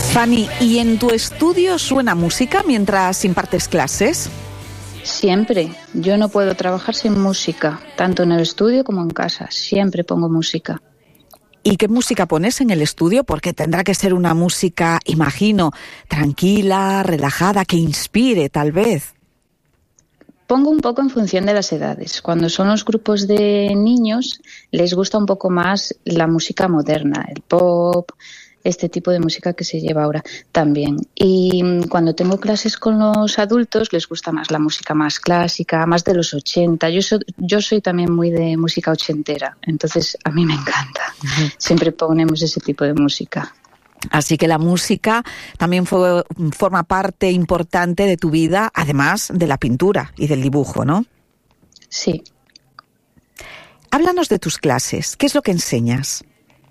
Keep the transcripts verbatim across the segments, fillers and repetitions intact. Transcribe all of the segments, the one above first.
Fanny, ¿y en tu estudio suena música mientras impartes clases? Siempre. Yo no puedo trabajar sin música, tanto en el estudio como en casa. Siempre pongo música. ¿Y qué música pones en el estudio? Porque tendrá que ser una música, imagino, tranquila, relajada, que inspire, tal vez. Pongo un poco en función de las edades. Cuando son los grupos de niños, les gusta un poco más la música moderna, el pop, este tipo de música que se lleva ahora también. Y cuando tengo clases con los adultos, les gusta más la música más clásica, más de los ochenta. Yo soy, yo soy también muy de música ochentera, entonces a mí me encanta. Uh-huh. Siempre ponemos ese tipo de música. Así que la música también fue, forma parte importante de tu vida, además de la pintura y del dibujo, ¿no? Sí. Háblanos de tus clases. ¿Qué es lo que enseñas?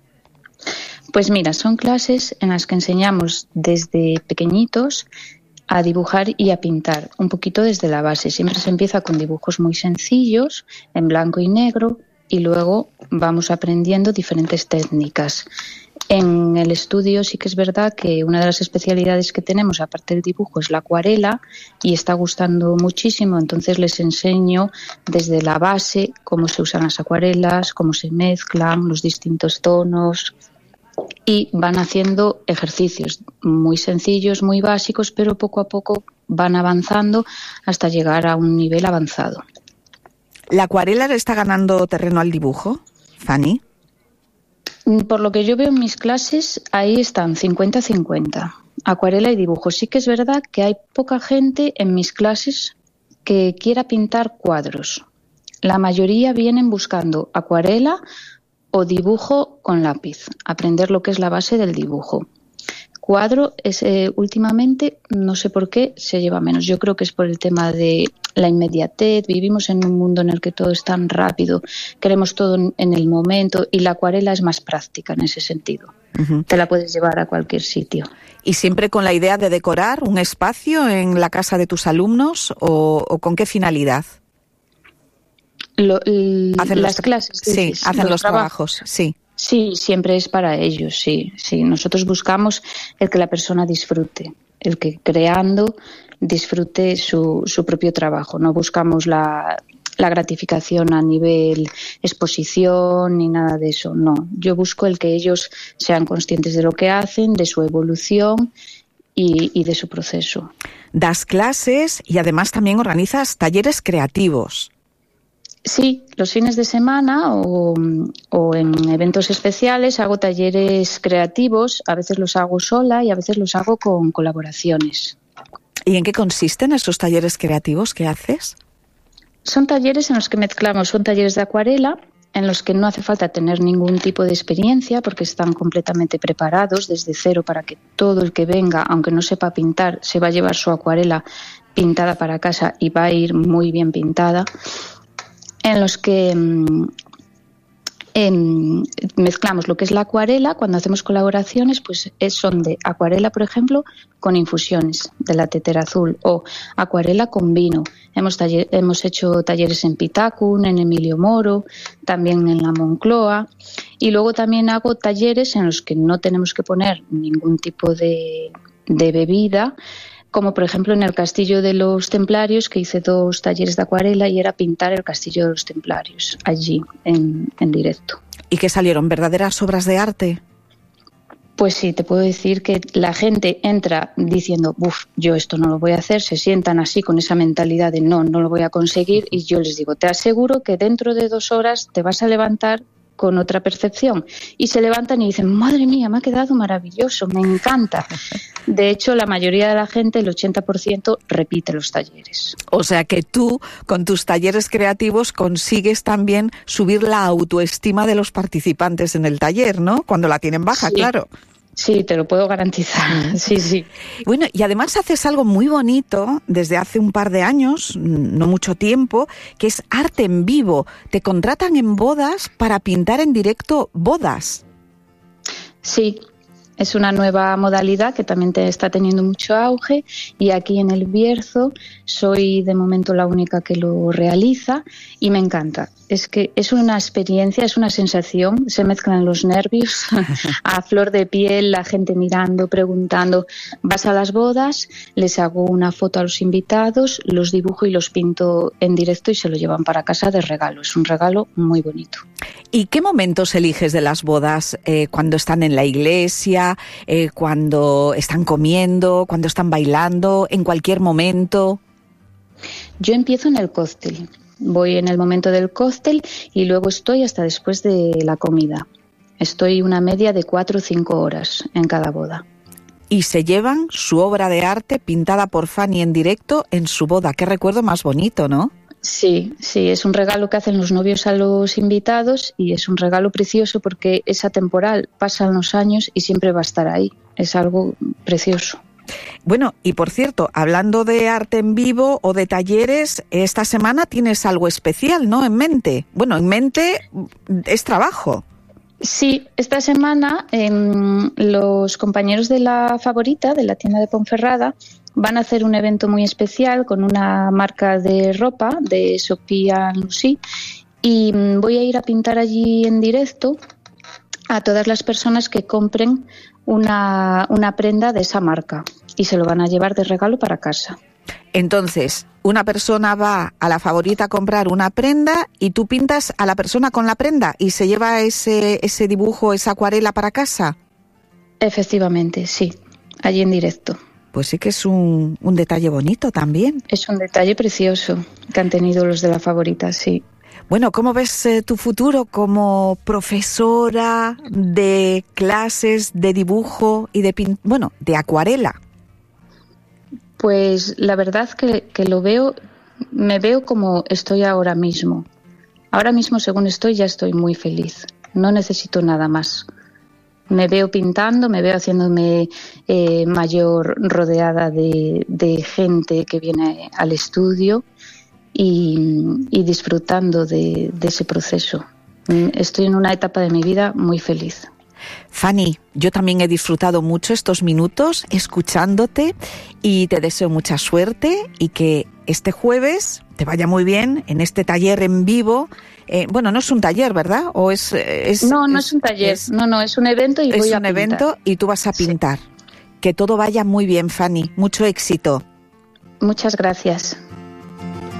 Pues mira, son clases en las que enseñamos desde pequeñitos a dibujar y a pintar, un poquito desde la base. Siempre se empieza con dibujos muy sencillos, en blanco y negro, y luego vamos aprendiendo diferentes técnicas. En el estudio sí que es verdad que una de las especialidades que tenemos, aparte del dibujo, es la acuarela y está gustando muchísimo. Entonces les enseño desde la base cómo se usan las acuarelas, cómo se mezclan los distintos tonos y van haciendo ejercicios muy sencillos, muy básicos, pero poco a poco van avanzando hasta llegar a un nivel avanzado. ¿La acuarela le está ganando terreno al dibujo, Fanny? Por lo que yo veo en mis clases, ahí están cincuenta cincuenta, acuarela y dibujo. Sí que es verdad que hay poca gente en mis clases que quiera pintar cuadros. La mayoría vienen buscando acuarela o dibujo con lápiz, aprender lo que es la base del dibujo. Cuadro, es, eh, últimamente, no sé por qué, se lleva menos. Yo creo que es por el tema de la inmediatez. Vivimos en un mundo en el que todo es tan rápido, queremos todo en, en el momento, y la acuarela es más práctica en ese sentido. Uh-huh. Te la puedes llevar a cualquier sitio. ¿Y siempre con la idea de decorar un espacio en la casa de tus alumnos o, o con qué finalidad? Lo, l- hacen las los, clases. Sí, dices, hacen los, los trabajos, trabajos, sí. Sí, siempre es para ellos, sí, sí. Nosotros buscamos el que la persona disfrute, el que creando disfrute su, su propio trabajo. No buscamos la, la gratificación a nivel exposición ni nada de eso, no. Yo busco el que ellos sean conscientes de lo que hacen, de su evolución y, y de su proceso. Das clases y además también organizas talleres creativos. Sí, los fines de semana o, o en eventos especiales hago talleres creativos, a veces los hago sola y a veces los hago con colaboraciones. ¿Y en qué consisten esos talleres creativos que haces? Son talleres en los que mezclamos, son talleres de acuarela, en los que no hace falta tener ningún tipo de experiencia porque están completamente preparados desde cero para que todo el que venga, aunque no sepa pintar, se va a llevar su acuarela pintada para casa y va a ir muy bien pintada. En los que eh, mezclamos lo que es la acuarela. Cuando hacemos colaboraciones, pues es, son de acuarela, por ejemplo, con infusiones de la tetera azul, o acuarela con vino. Hemos, taller, hemos hecho talleres en Pitacun, en Emilio Moro, también en la Moncloa, y luego también hago talleres en los que no tenemos que poner ningún tipo de, de bebida, como por ejemplo en el Castillo de los Templarios, que hice dos talleres de acuarela y era pintar el Castillo de los Templarios, allí, en, en directo. ¿Y qué salieron? ¿Verdaderas obras de arte? Pues sí, te puedo decir que la gente entra diciendo, uff, yo esto no lo voy a hacer, se sientan así con esa mentalidad de no, no lo voy a conseguir, y yo les digo, te aseguro que dentro de dos horas te vas a levantar con otra percepción. Y se levantan y dicen, madre mía, me ha quedado maravilloso, me encanta. De hecho, la mayoría de la gente, el ochenta por ciento, repite los talleres. O sea que tú, con tus talleres creativos, consigues también subir la autoestima de los participantes en el taller, ¿no? Cuando la tienen baja, sí. Claro. Sí, te lo puedo garantizar, sí, sí. Bueno, y además haces algo muy bonito desde hace un par de años, no mucho tiempo, que es arte en vivo. Te contratan en bodas para pintar en directo bodas. Sí, es una nueva modalidad que también te está teniendo mucho auge, y aquí en El Bierzo soy de momento la única que lo realiza y me encanta. es que es una experiencia, es una sensación, se mezclan los nervios a flor de piel, la gente mirando, preguntando. Vas a las bodas, les hago una foto a los invitados, los dibujo y los pinto en directo y se lo llevan para casa de regalo. Es un regalo muy bonito. ¿Y qué momentos eliges de las bodas? Eh, ¿Cuando están en la iglesia? Eh, ¿Cuando están comiendo? ¿Cuando están bailando? ¿En cualquier momento? Yo empiezo en el cóctel. Voy en el momento del cóctel y luego estoy hasta después de la comida. Estoy una media de cuatro o cinco horas en cada boda. Y se llevan su obra de arte pintada por Fanny en directo en su boda. Qué recuerdo más bonito, ¿no? Sí, sí, es un regalo que hacen los novios a los invitados y es un regalo precioso porque es atemporal, pasan los años y siempre va a estar ahí. Es algo precioso. Bueno, y por cierto, hablando de arte en vivo o de talleres, esta semana tienes algo especial, ¿no?, en mente. Bueno, en mente es trabajo. Sí, esta semana eh, los compañeros de La Favorita, de la tienda de Ponferrada, van a hacer un evento muy especial con una marca de ropa, de Sofía Lucy, y voy a ir a pintar allí en directo a todas las personas que compren una, una prenda de esa marca y se lo van a llevar de regalo para casa. Entonces, una persona va a La Favorita a comprar una prenda y tú pintas a la persona con la prenda y se lleva ese, ese dibujo, esa acuarela para casa. Efectivamente, sí, allí en directo. Pues sí que es un, un detalle bonito también. Es un detalle precioso que han tenido los de La Favorita, sí. Bueno, ¿cómo ves eh, tu futuro como profesora de clases de dibujo y de pin- bueno, de acuarela? Pues la verdad que, que lo veo, me veo como estoy ahora mismo. Ahora mismo, según estoy, ya estoy muy feliz. No necesito nada más. Me veo pintando, me veo haciéndome eh, mayor, rodeada de, de gente que viene al estudio y, y disfrutando de, de ese proceso. Estoy en una etapa de mi vida muy feliz. Fanny, yo también he disfrutado mucho estos minutos escuchándote y te deseo mucha suerte y que este jueves te vaya muy bien en este taller en vivo. Eh, bueno, no es un taller, ¿verdad? ¿O es, es, no, no es, es un taller, es, no, no, es un evento y voy a pintar. Es un evento y tú vas a pintar. Sí. Que todo vaya muy bien, Fanny. Mucho éxito. Muchas gracias.